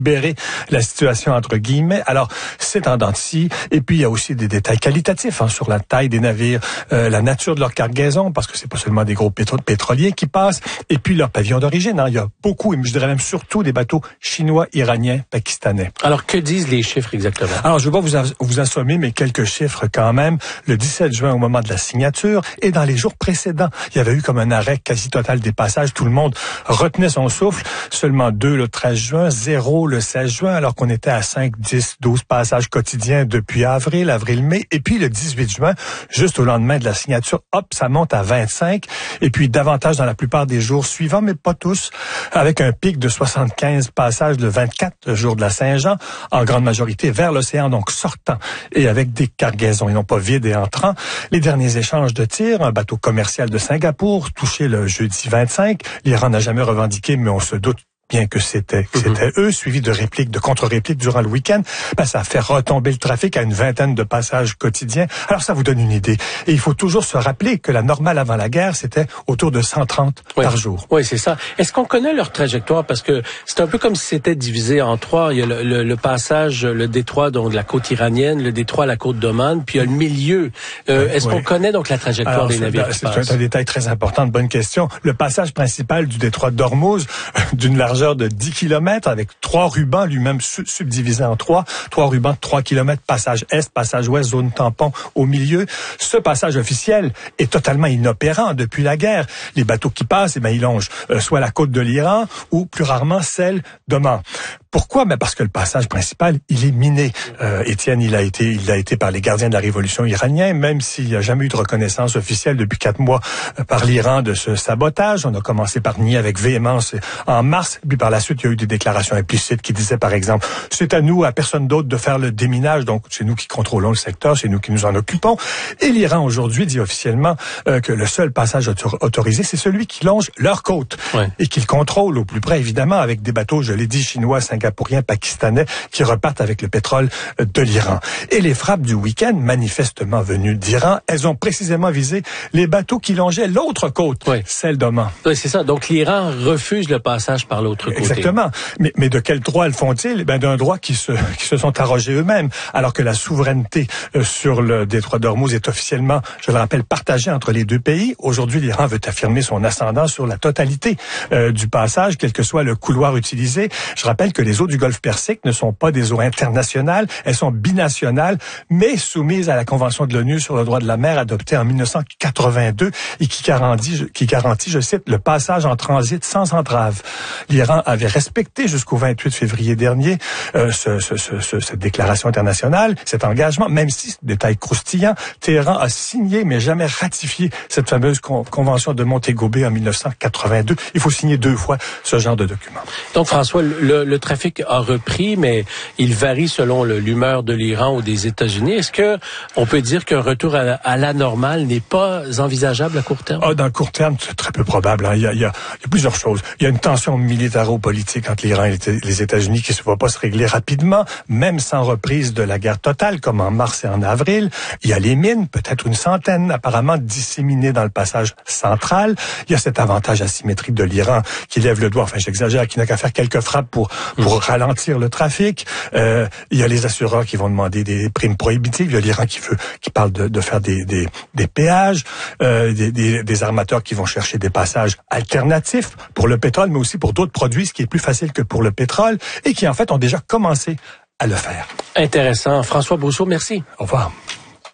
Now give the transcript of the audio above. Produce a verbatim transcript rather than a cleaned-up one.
libérer la situation entre guillemets. Alors, c'est en dents de scie. Et puis, il y a aussi des détails qualitatifs hein, sur la taille des navires, euh, la nature de leur cargaison, parce que c'est pas seulement des gros pétro- pétroliers qui passent, et puis leur pavillon d'origine. Hein. Il y a beaucoup, et je dirais même surtout des bateaux chinois, iraniens, pakistanais. Alors, que disent les chiffres exactement? Alors, je ne vais pas vous, a- vous assommer, mais quelques chiffres quand même. Le dix-sept juin, au moment de la signature, et dans les jours précédents, il y avait eu comme un arrêt quasi total des passages. Tout le monde retenait son souffle. Seulement deux le treize juin, zéro le seize juin, alors qu'on était à cinq, dix, douze passages quotidiens depuis avril, avril-mai. Et puis le dix-huit juin, juste au lendemain de la signature, hop, ça monte à vingt-cinq. Et puis davantage dans la plupart des jours suivants, mais pas tous, avec un pic de soixante-quinze passages le vingt-quatre, le jour de la Saint-Jean, en grande majorité vers l'océan, donc sortant, et avec des cargaisons, et non pas vides et entrants. Les derniers échanges de tirs, un bateau commercial de Singapour, touché le jeudi vingt-cinq. L'Iran n'a jamais revendiqué, mais on se doute bien que c'était que c'était mm-hmm. eux, suivi de répliques, de contre-répliques durant le week-end, ben, ça a fait retomber le trafic à une vingtaine de passages quotidiens. Alors, ça vous donne une idée. Et il faut toujours se rappeler que la normale avant la guerre, c'était autour de cent trente oui. par jour. Oui, c'est ça. Est-ce qu'on connaît leur trajectoire? Parce que c'est un peu comme si c'était divisé en trois. Il y a le, le, le passage, le détroit donc de la côte iranienne, le détroit à la côte d'Oman, puis il y a le milieu. Euh, est-ce oui. qu'on connaît donc la trajectoire Alors, des navires qui C'est passent? un, un détail très important, de bonne question. Le passage principal du détroit d'Ormuz, d'une largeur de dix kilomètres, avec trois rubans lui-même subdivisés en trois. Trois rubans de trois kilomètres, passage est, passage ouest, zone tampon au milieu. Ce passage officiel est totalement inopérant depuis la guerre. Les bateaux qui passent, eh ben, ils longent euh, soit la côte de l'Iran ou plus rarement celle d'Oman. Pourquoi? Ben parce que le passage principal, il est miné. Euh, Étienne, il a été, il a été par les gardiens de la révolution iranienne, même s'il n'y a jamais eu de reconnaissance officielle depuis quatre mois euh, par l'Iran de ce sabotage. On a commencé par nier avec véhémence en mars, puis par la suite, il y a eu des déclarations implicites qui disaient, par exemple, c'est à nous, à personne d'autre, de faire le déminage, donc c'est nous qui contrôlons le secteur, c'est nous qui nous en occupons. Et l'Iran, aujourd'hui, dit officiellement euh, que le seul passage autor- autorisé, c'est celui qui longe leur côte, ouais. et qu'ils contrôlent au plus près, évidemment, avec des bateaux, je l'ai dit, chinois, singapouriens, pakistanais, qui repartent avec le pétrole de l'Iran. Et les frappes du week-end, manifestement venues d'Iran, elles ont précisément visé les bateaux qui longeaient l'autre côte, ouais. celle d'Oman. Oui, c'est ça. Donc l'Iran refuse le passage par l'autre côté. Exactement. Mais, mais de quel droit le font-ils? Ben, d'un droit qui se, qui se sont arrogés eux-mêmes, alors que la souveraineté euh, sur le détroit d'Ormuz est officiellement, je le rappelle, partagée entre les deux pays. Aujourd'hui, l'Iran veut affirmer son ascendant sur la totalité euh, du passage, quel que soit le couloir utilisé. Je rappelle que les eaux du Golfe Persique ne sont pas des eaux internationales, elles sont binationales, mais soumises à la Convention de l'ONU sur le droit de la mer adoptée en dix-neuf cent quatre-vingt-deux et qui garantit, qui garantit, je cite, le passage en transit sans entrave. L'Iran avait respecté jusqu'au vingt-huit février dernier euh, ce, ce, ce, ce, cette déclaration internationale, cet engagement, même si, détail croustillant, Téhéran a signé mais jamais ratifié cette fameuse con- convention de Montego Bay en dix-neuf cent quatre-vingt-deux. Il faut signer deux fois ce genre de document. Donc François, le, le trafic a repris, mais il varie selon le, l'humeur de l'Iran ou des États-Unis. Est-ce que on peut dire qu'un retour à, à la normale n'est pas envisageable à court terme? Ah, dans le court terme, c'est très peu probable. Hein. Il, y a, il, y a, il y a plusieurs choses. Il y a une tension militaro-politique entre l'Iran et les États-Unis qui ne va pas se régler rapidement, même sans reprise de la guerre totale, comme en mars et en avril. Il y a les mines, peut-être une centaine, apparemment disséminées dans le passage central. Il y a cet avantage asymétrique de l'Iran qui lève le doigt, enfin j'exagère, qui n'a qu'à faire quelques frappes pour pour mmh. ralentir le trafic. Euh, il y a les assureurs qui vont demander des primes prohibitives. Il y a l'Iran qui veut, qui parle de, de faire des des, des péages, euh, des, des, des armateurs qui vont chercher des passages alternatifs pour le pétrole, mais aussi pour d'autres produits, ce qui est plus facile que pour le pétrole, et qui en fait ont déjà commencé à le faire. Intéressant. François Brousseau, merci. Au revoir.